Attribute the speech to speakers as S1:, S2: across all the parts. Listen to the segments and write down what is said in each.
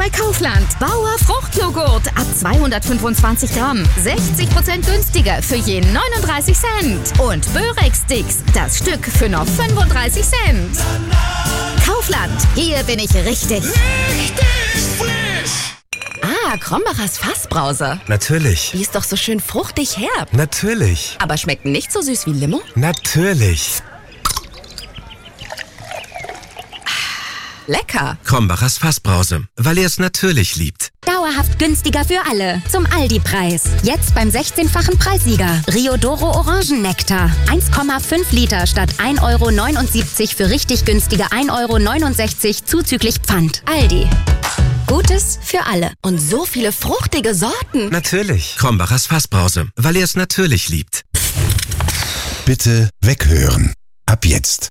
S1: bei Kaufland. Bauer Fruchtjoghurt ab 225 Gramm. 60% günstiger für je 39 Cent. Und Börek-Sticks, das Stück für nur 35 Cent. Kaufland, hier bin ich richtig.
S2: Richtig frisch!
S1: Ah, Krombachers Fassbrause.
S3: Natürlich.
S1: Die ist doch so schön fruchtig herb.
S3: Natürlich.
S1: Aber schmeckt nicht so süß wie Limo?
S3: Natürlich.
S1: Lecker.
S3: Krombachers Fassbrause, weil ihr es natürlich liebt.
S4: Dauerhaft günstiger für alle. Zum Aldi-Preis. Jetzt beim 16-fachen Preissieger. Riodoro Orangennektar. 1,5 Liter statt 1,79 € für richtig günstige 1,69 € zuzüglich Pfand. Aldi. Gutes für alle.
S1: Und so viele fruchtige Sorten.
S3: Natürlich. Krombachers Fassbrause, weil ihr es natürlich liebt.
S5: Bitte weghören. Ab jetzt.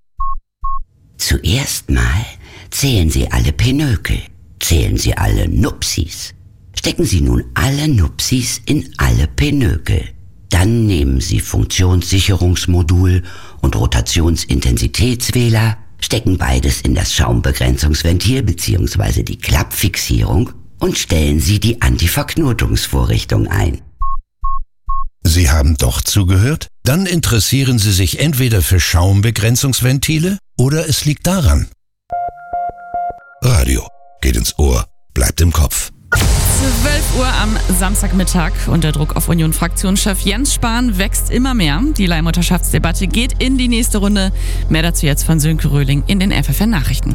S6: Zuerst mal zählen Sie alle Pinökel. Zählen Sie alle Nupsis. Stecken Sie nun alle Nupsis in alle Pinökel. Dann nehmen Sie Funktionssicherungsmodul und Rotationsintensitätswähler, stecken beides in das Schaumbegrenzungsventil bzw. die Klappfixierung und stellen Sie die Antiverknotungsvorrichtung ein.
S5: Sie haben doch zugehört? Dann interessieren Sie sich entweder für Schaumbegrenzungsventile oder es liegt daran. Radio geht ins Ohr, bleibt im Kopf.
S7: 12 Uhr am Samstagmittag und der Druck auf Union-Fraktionschef Jens Spahn wächst immer mehr. Die Leihmutterschaftsdebatte geht in die nächste Runde. Mehr dazu jetzt von Sönke Röhling in den FFN-Nachrichten.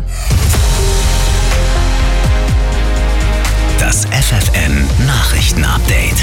S8: Das FFN-Nachrichten-Update.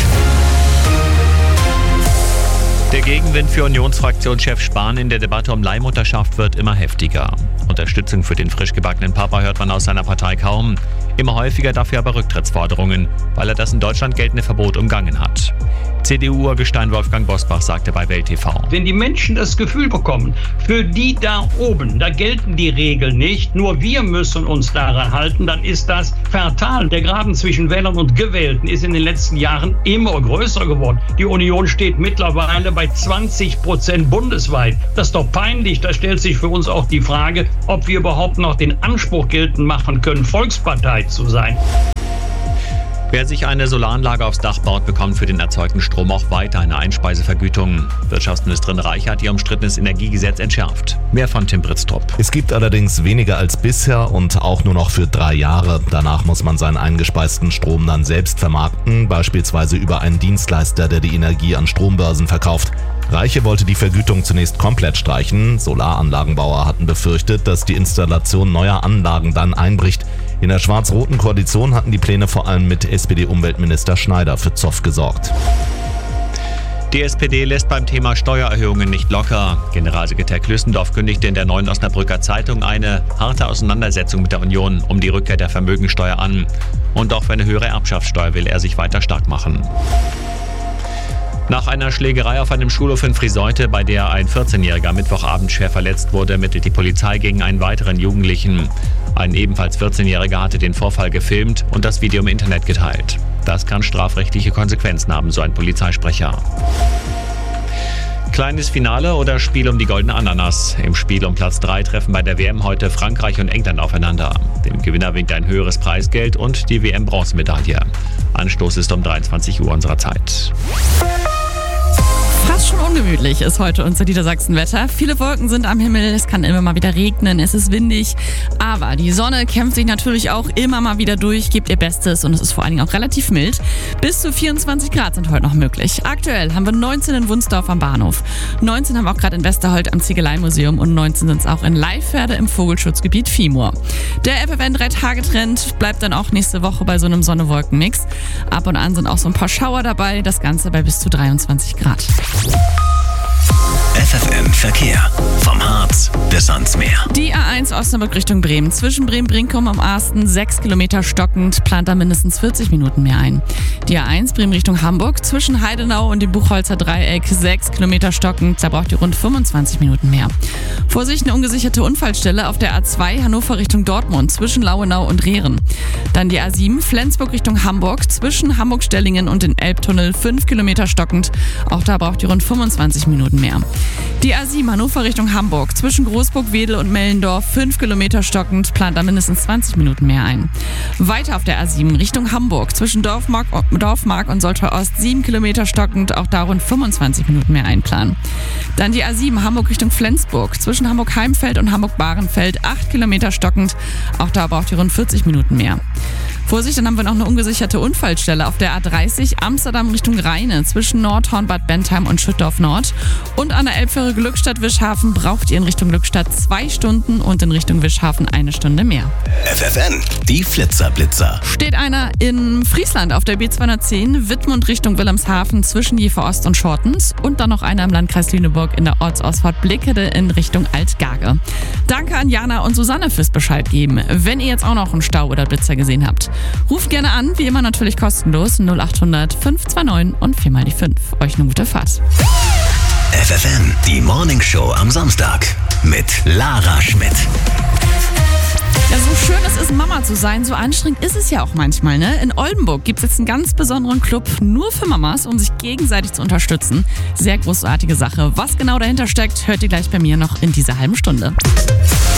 S9: Der Gegenwind für Unionsfraktionschef Spahn in der Debatte um Leihmutterschaft wird immer heftiger. Unterstützung für den frisch gebackenen Papa hört man aus seiner Partei kaum. Immer häufiger dafür aber Rücktrittsforderungen, weil er das in Deutschland geltende Verbot umgangen hat. CDU-Urgestein Wolfgang Bosbach sagte bei Welt TV.
S10: Wenn die Menschen das Gefühl bekommen, für die da oben, da gelten die Regeln nicht, nur wir müssen uns daran halten, dann ist das fatal. Der Graben zwischen Wählern und Gewählten ist in den letzten Jahren immer größer geworden. Die Union steht mittlerweile bei 20% bundesweit. Das ist doch peinlich. Da stellt sich für uns auch die Frage, ob wir überhaupt noch den Anspruch geltend machen können, Volkspartei zu sein.
S9: Wer sich eine Solaranlage aufs Dach baut, bekommt für den erzeugten Strom auch weiter eine Einspeisevergütung. Wirtschaftsministerin Reich hat ihr umstrittenes Energiegesetz entschärft. Mehr von Tim Britztrup.
S11: Es gibt allerdings weniger als bisher und auch nur noch für 3 Jahre. Danach muss man seinen eingespeisten Strom dann selbst vermarkten, beispielsweise über einen Dienstleister, der die Energie an Strombörsen verkauft. Reiche wollte die Vergütung zunächst komplett streichen. Solaranlagenbauer hatten befürchtet, dass die Installation neuer Anlagen dann einbricht. In der schwarz-roten Koalition hatten die Pläne vor allem mit SPD-Umweltminister Schneider für Zoff gesorgt.
S9: Die SPD lässt beim Thema Steuererhöhungen nicht locker. Generalsekretär Klüssendorf kündigte in der Neuen Osnabrücker Zeitung eine harte Auseinandersetzung mit der Union um die Rückkehr der Vermögensteuer an. Und auch für eine höhere Erbschaftssteuer will er sich weiter stark machen. Nach einer Schlägerei auf einem Schulhof in Friseute, bei der ein 14-Jähriger am Mittwochabend schwer verletzt wurde, ermittelt die Polizei gegen einen weiteren Jugendlichen. Ein ebenfalls 14-Jähriger hatte den Vorfall gefilmt und das Video im Internet geteilt. Das kann strafrechtliche Konsequenzen haben, so ein Polizeisprecher. Kleines Finale oder Spiel um die goldene Ananas. Im Spiel um Platz 3 treffen bei der WM heute Frankreich und England aufeinander. Dem Gewinner winkt ein höheres Preisgeld und die WM-Bronzemedaille. Anstoß ist um 23 Uhr unserer Zeit.
S7: Fast schon ungemütlich ist heute unser Niedersachsen-Wetter. Viele Wolken sind am Himmel, es kann immer mal wieder regnen, es ist windig. Aber die Sonne kämpft sich natürlich auch immer mal wieder durch, gibt ihr Bestes und es ist vor allen Dingen auch relativ mild. Bis zu 24 Grad sind heute noch möglich. Aktuell haben wir 19 in Wunsdorf am Bahnhof. 19 haben wir auch gerade in Westerholt am Ziegeleimuseum und 19 sind es auch in Leiferde im Vogelschutzgebiet Viehmoor. Der FFN 3-Tage-Trend bleibt dann auch nächste Woche bei so einem Sonne-Wolken-Mix. Ab und an sind auch so ein paar Schauer dabei, das Ganze bei bis zu 23 Grad.
S8: FFN Verkehr. Vom Harz bis ans Meer.
S7: Die A1 Osnabrück Richtung Bremen. Zwischen Bremen-Brinkum am Arsten 6 Kilometer stockend, plant da mindestens 40 Minuten mehr ein. Die A1 Bremen Richtung Hamburg. Zwischen Heidenau und dem Buchholzer Dreieck 6 Kilometer stockend, da braucht ihr rund 25 Minuten mehr. Vorsicht, eine ungesicherte Unfallstelle auf der A2 Hannover Richtung Dortmund. Zwischen Lauenau und Rehren. Dann die A7 Flensburg Richtung Hamburg. Zwischen Hamburg-Stellingen und den Elbtunnel 5 Kilometer stockend. Auch da braucht ihr rund 25 Minuten mehr. Die A7 Hannover Richtung Hamburg. Zwischen Großburg, Wedel und Mellendorf 5 Kilometer stockend, plant da mindestens 20 Minuten mehr ein. Weiter auf der A7 Richtung Hamburg. Zwischen Dorfmark und Soltau Ost 7 Kilometer stockend, auch da rund 25 Minuten mehr einplanen. Dann die A7 Hamburg Richtung Flensburg. Zwischen Hamburg-Heimfeld und Hamburg-Bahrenfeld 8 Kilometer stockend, auch da braucht ihr rund 40 Minuten mehr. Vorsicht, dann haben wir noch eine ungesicherte Unfallstelle auf der A30 Amsterdam Richtung Rheine. Zwischen Nordhorn, Bad Bentheim und Schüttorf Nord. Und an der Elbfähre Glückstadt-Wischhafen braucht ihr in Richtung Glückstadt 2 Stunden und in Richtung Wischhafen 1 Stunde mehr.
S8: FFN, die Flitzer-Blitzer.
S7: Steht einer in Friesland auf der B210 Wittmund Richtung Wilhelmshaven zwischen Jever Ost und Schortens. Und dann noch einer im Landkreis Lüneburg in der Ortsausfahrt Blickede in Richtung Altgarge. Danke an Jana und Susanne fürs Bescheid geben. Wenn ihr jetzt auch noch einen Stau oder Blitzer gesehen habt, ruft gerne an, wie immer natürlich kostenlos 0800 529 und 4 mal die 5. Euch eine gute Fahrt.
S8: FFN, die Morningshow am Samstag mit Lara Schmidt.
S7: Ja, so schön es ist, Mama zu sein, so anstrengend ist es ja auch manchmal, ne? In Oldenburg gibt es jetzt einen ganz besonderen Club nur für Mamas, um sich gegenseitig zu unterstützen. Sehr großartige Sache. Was genau dahinter steckt, hört ihr gleich bei mir noch in dieser halben Stunde.